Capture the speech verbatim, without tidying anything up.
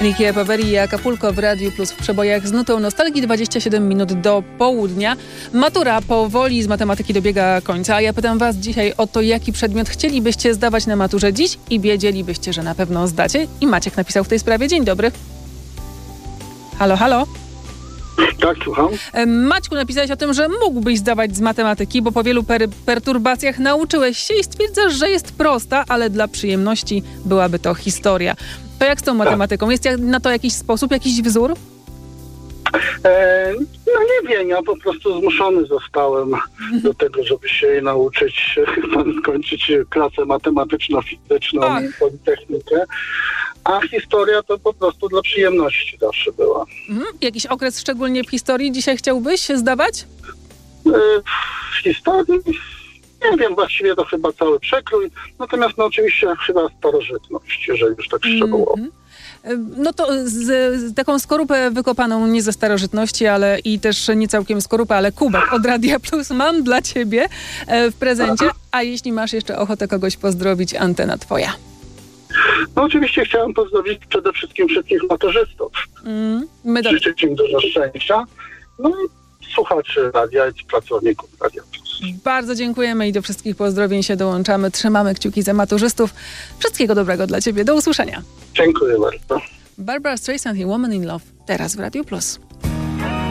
Ricky Poveri i Acapulco w Radiu Plus w przebojach z nutą nostalgii. Dwadzieścia siedem minut do południa. Matura powoli z matematyki dobiega końca, a ja pytam was dzisiaj o to, jaki przedmiot chcielibyście zdawać na maturze dziś i wiedzielibyście, że na pewno zdacie. I Maciek napisał w tej sprawie. Dzień dobry. Halo, halo. Tak, słucham. Maćku, napisałeś o tym, że mógłbyś zdawać z matematyki, bo po wielu per- perturbacjach nauczyłeś się i stwierdzasz, że jest prosta, ale dla przyjemności byłaby to historia. To jak z tą matematyką? Jest na to jakiś sposób, jakiś wzór? E, no nie wiem, ja po prostu zmuszony zostałem do tego, żeby się jej nauczyć, skończyć klasę matematyczno-fizyczną Ach. i politechnikę, a historia to po prostu dla przyjemności zawsze była. Mhm. Jakiś okres szczególnie w historii dzisiaj chciałbyś zdawać? E, w historii nie wiem, właściwie to chyba cały przekrój, natomiast no oczywiście chyba starożytność, jeżeli już tak szczegółowo. Mhm. No to z, z taką skorupę wykopaną nie ze starożytności, ale i też nie całkiem skorupę, ale kubek od Radia Plus mam dla ciebie w prezencie. A jeśli masz jeszcze ochotę kogoś pozdrowić, antena twoja. No oczywiście chciałem pozdrowić przede wszystkim wszystkich maturzystów. Mm, my Życzyć im dużo szczęścia. No i słuchaczy radia i pracowników Radia Plus. Bardzo dziękujemy i do wszystkich pozdrowień się dołączamy. Trzymamy kciuki za maturzystów. Wszystkiego dobrego dla ciebie. Do usłyszenia. Dziękuję bardzo. Barbara Streisand i Woman in Love teraz w Radiu Plus.